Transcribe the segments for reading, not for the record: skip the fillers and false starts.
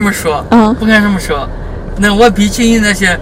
这么说，不敢这么说。那我比起那些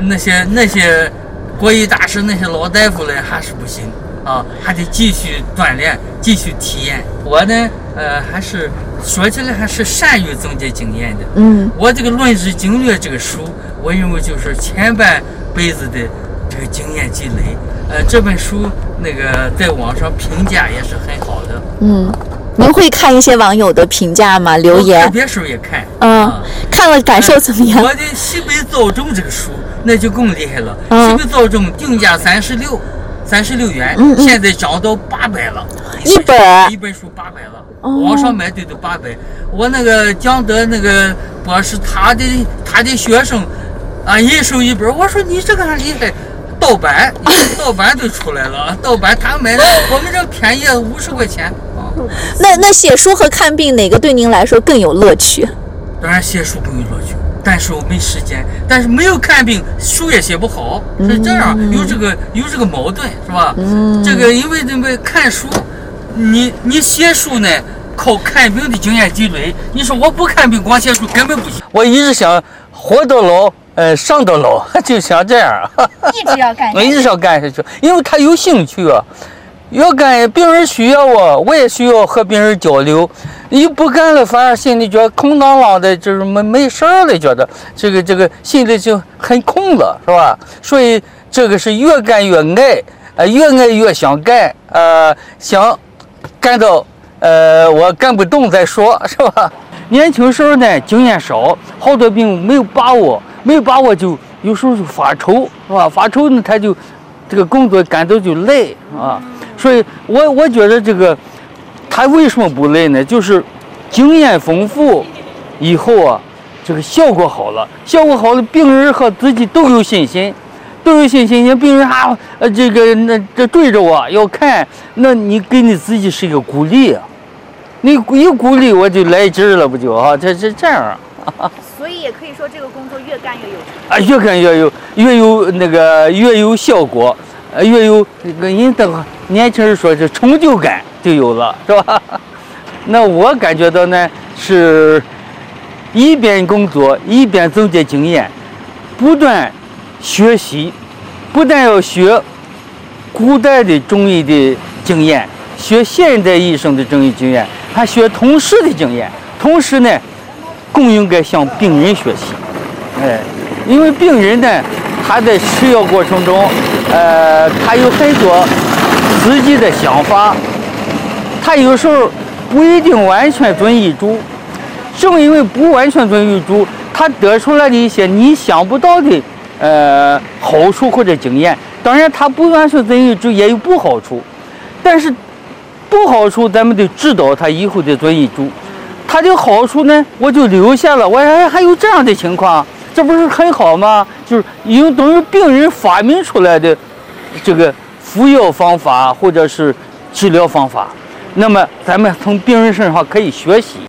国医大师那些老大夫来还是不行啊，还得继续锻炼，继续体验。我呢，还是说起来还是善于总结经验的。我这个《论资经略》这个书，我认为就是前半辈子的这个经验积累。这本书那个在网上评价也是很好的。 您会看一些网友的评价吗？留言？ 别时候也看。 看了感受怎么样？ 我的西北造种这个书那就更厉害了。西北造种定价36元，现在涨到800了。一本书800了，网上买的都800。我那个讲德那个博士，他的学生啊，一手一本。我说你这个还厉害。盗版都出来了，盗版他买的，我们这便宜50块钱。 那写书和看病哪个对您来说更有乐趣？ 当然写书更有乐趣，但是我没时间，但是没有看病，书也写不好，是这样，有这个矛盾，是吧？这个因为看书，你写书呢，靠看病的经验积累。你说我不看病光写书根本不行。我一直想活到老。上到老就想这样， 一直要干下去，因为他有兴趣啊，要干，病人需要我也需要和病人交流。你不干了，反而心里觉得空荡荡的，就是没事儿了，觉得这个心里就很空了，是吧？所以这个是越干越爱，越爱越想干，想干到我干不动再说，是吧？年轻时候呢，经验少，好多病没有把握就有时候就发愁，是吧？发愁呢，他就这个工作干到就累啊。所以我觉得这个他为什么不累呢？就是经验丰富以后啊，这个效果好了，病人和自己都有信心。你病人这追着我要看，那你给你自己是一个鼓励啊。你一鼓励我就来劲儿了，不就啊？这样啊。 所以也可以说这个工作越干越有啊，越干越有效果，越有那个人的年轻人说是成就感就有了，是吧？那我感觉到呢是一边工作一边总结经验，不断学习，不但要学古代的中医的经验，学现代医生的中医经验，还学同时的经验，同时呢更应该向病人学习。因为病人呢他在吃药过程中他有很多自己的想法，他有时候不一定完全遵医嘱，正因为不完全遵医嘱，他得出来的一些你想不到的好处或者经验。当然他不完全遵医嘱也有不好处，但是不好处咱们得知道他以后的遵医嘱，他的好处呢我就留下了。我还有这样的情况，这不是很好吗？就是等于病人发明出来的这个服药方法或者是治疗方法，那么咱们从病人身上可以学习。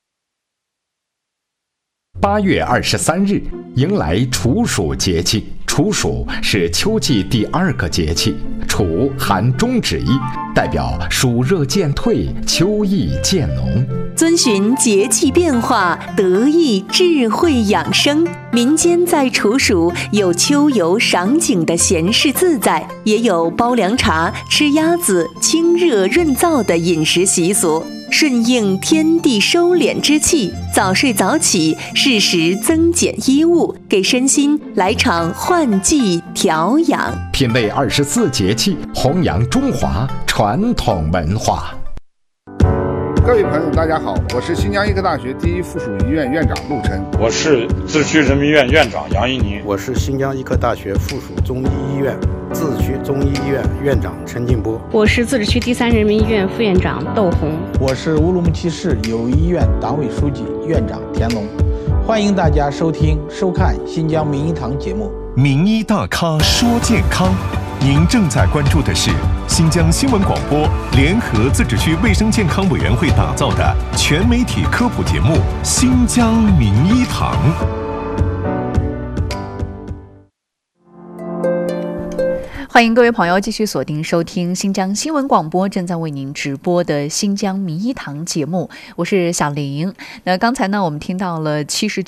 8月23日迎来处暑节气，处暑是秋季第2个节气，处含中指意，代表暑热渐退，秋意渐浓。 遵循节气变化，得益智慧养生。民间在处暑有秋游赏景的闲适自在，也有煲凉茶、吃鸭子、清热润燥的饮食习俗。顺应天地收敛之气，早睡早起，适时增减衣物，给身心来场换季调养。 品味24节气，弘扬中华传统文化。 各位朋友大家好，我是新疆医科大学第一附属医院院长陆晨。 我是自区人民医院院长杨一宁。 我是新疆医科大学附属中医医院自治区中医医院院长陈进波。 我是自治区第3人民医院副院长窦红。 我是乌鲁木齐市友谊医院党委书记院长田龙。欢迎大家收看新疆名医堂节目。 名医大咖说健康，您正在关注的是新疆新闻广播联合自治区卫生健康委员会打造的全媒体科普节目《新疆名医堂》。 欢迎各位朋友继续锁定收听新疆新闻广播正在为您直播的新疆名医堂节目，我是小玲。那刚才呢，我们听到了79